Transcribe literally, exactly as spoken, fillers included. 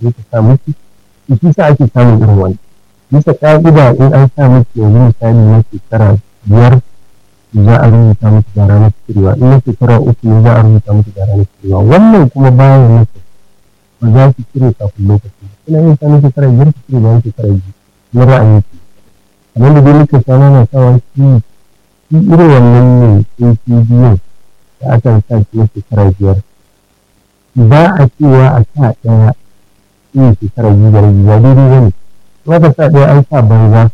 sai ta sa miki shi sa ake samun irin wani bisa ƙa'ida in an sa miki yanzu misali na shekara biyar za a rubuta miki da ranar cirewa in na shekara uku ne za a rubuta miki da ranar cirewa wannan kuma bayan nake ba za ki cire kafin lokaci ina yin sa na shekara biyar ki cire bayan shekara biyu na ra'ayin ki amma da dai muka sha na sawa shi shi irin wannan ne sai ki biyu da aka sa shi na shekara biyar ba a cewa a sa ɗaya shi shekara biyu da rabi ba daidai ba ne kuma ka sa ɗaya an sa banza